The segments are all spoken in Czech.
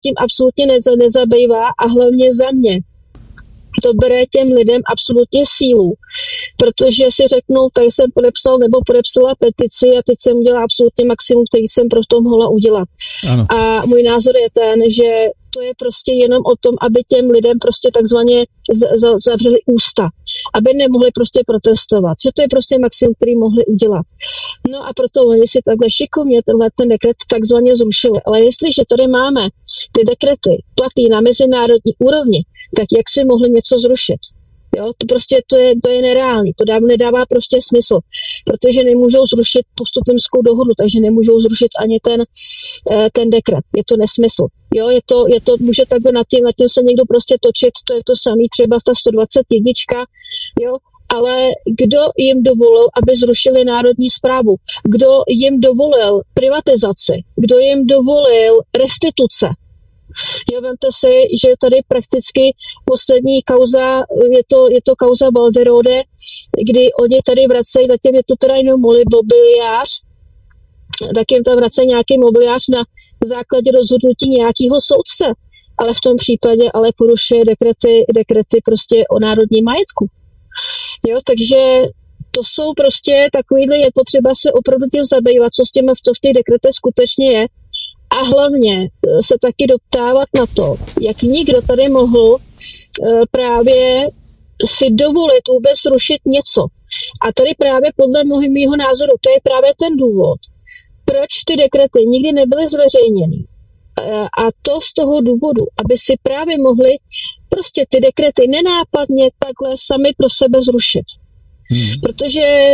tím absolutně nezabývá a hlavně za mě to bere těm lidem absolutně sílu, protože si řeknou, tady jsem podepsala petici a teď jsem udělala absolutně maximum, který jsem pro to mohla udělat. Ano. A můj názor je ten, že to je prostě jenom o tom, aby těm lidem prostě takzvaně zavřeli ústa, aby nemohli prostě protestovat, že to je prostě maximum, který mohli udělat. No a proto oni si takhle šikovně ten dekret takzvaně zrušili. Ale jestliže tady máme ty dekrety platný na mezinárodní úrovni, tak jak si mohli něco zrušit? Jo, to je nereálný, to nedává prostě smysl, protože nemůžou zrušit postupimskou dohodu, takže nemůžou zrušit ani ten dekret, je to nesmysl. Jo, je to může takhle nad tím se někdo prostě točit, to je to samý, třeba ta 121, jo, ale kdo jim dovolil, aby zrušili národní správu? Kdo jim dovolil privatizaci? Kdo jim dovolil restituce? Jo, vemte si, že tady prakticky poslední kauza, je to kauza Balderode, kdy oni tady vracejí, zatím je to teda jenom mobiliář, tak jim tam vracejí nějaký mobiliář na základě rozhodnutí nějakého soudce, ale v tom případě ale porušuje dekrety prostě o národním majetku. Jo, takže to jsou prostě takovýhle, je potřeba se opravdu tím zabývat, co v těch dekretech skutečně je. A hlavně se taky doptávat na to, jak nikdo tady mohl právě si dovolit vůbec rušit něco. A tady právě podle mýho názoru, to je právě ten důvod, proč ty dekrety nikdy nebyly zveřejněny. A to z toho důvodu, aby si právě mohli prostě ty dekrety nenápadně takhle sami pro sebe zrušit. Protože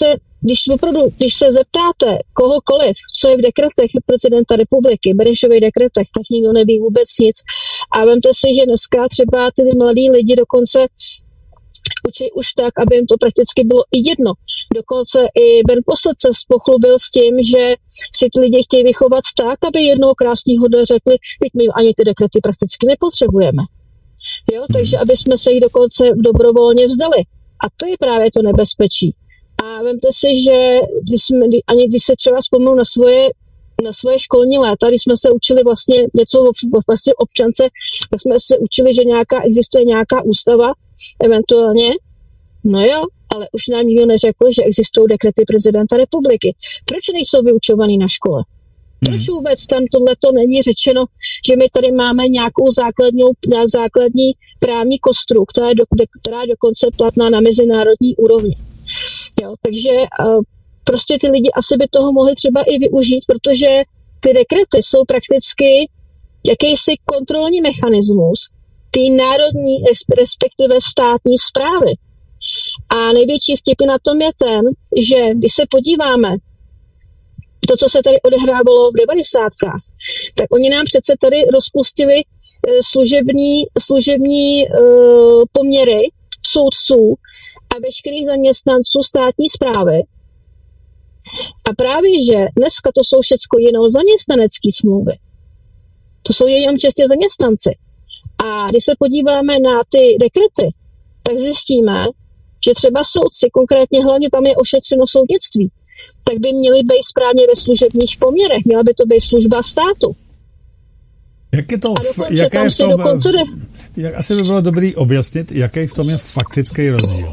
když se zeptáte kohokoliv, co je v dekretech prezidenta republiky, Benešových dekretech, tak nikdo neví vůbec nic. A vemte si, že dneska třeba ty mladí lidi dokonce učí už tak, aby jim to prakticky bylo i jedno. Dokonce i Ben Posselt se pochlubil s tím, že si ty lidi chtějí vychovat tak, aby jednoho krásného dne řekli, teď my ani ty dekrety prakticky nepotřebujeme. Jo, takže aby jsme se jich dokonce dobrovolně vzdali. A to je právě to nebezpečí. A vemte si, že když se třeba vzpomenu na svoje školní léta, když jsme se učili vlastně něco vlastně občance, tak jsme se učili, že existuje nějaká ústava, eventuálně, no jo, ale už nám nikdo neřekl, že existují dekrety prezidenta republiky. Proč nejsou vyučovaný na škole? Proč vůbec tam tohleto není řečeno, že my tady máme nějakou základní právní kostru, která je dokonce platná na mezinárodní úrovni. Jo, takže prostě ty lidi asi by toho mohli třeba i využít, protože ty dekrety jsou prakticky jakýsi kontrolní mechanismus ty národní, respektive státní správy. A největší vtip na tom je ten, že když se podíváme to, co se tady odehrávalo v 90kách, tak oni nám přece tady rozpustili služební poměry soudců a veškerých zaměstnanců státní správy. A právě, že dneska to jsou všecko jenom zaměstnanecké smlouvy. To jsou jenom čistě zaměstnanci. A když se podíváme na ty dekrety, tak zjistíme, že třeba soudci, konkrétně hlavně tam je ošetřeno soudnictví, tak by měli být správně ve služebních poměrech. Měla by to být služba státu. Jak je to, asi by bylo dobrý objasnit, jaký v tom je faktický rozdíl.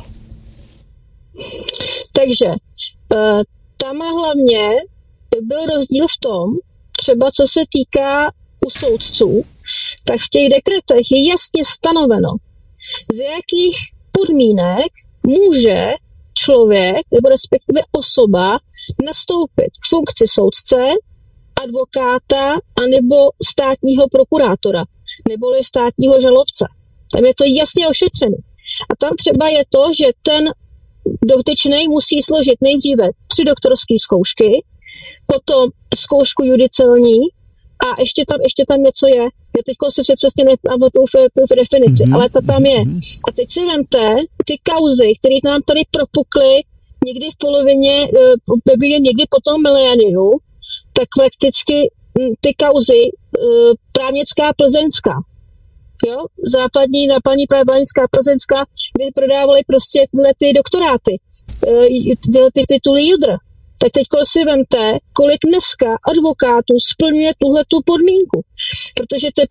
Takže tam hlavně byl rozdíl v tom, třeba co se týká u soudců, tak v těch dekretech je jasně stanoveno, z jakých podmínek může člověk, nebo respektive osoba, nastoupit k funkci soudce, advokáta, anebo státního prokurátora, neboli státního žalobce. Tam je to jasně ošetřené. A tam třeba je to, že ten dotyčný musí složit nejdříve 3 doktorské zkoušky, potom zkoušku judiciální a ještě tam něco je. Já teď si přesně nepamatuju v definici, ale ta tam je. A teď si vemte ty kauzy, které nám tady propukly někdy v polovině, někdy po tom miléniu, tak prakticky ty kauzy právnická plzeňská, jo, západní právnická plzeňská, kde prodávali prostě tyhle ty doktoráty, ty tituly JUDr. Tak teď si vemte, kolik dneska advokátů splňuje tuhletu podmínku. Protože to je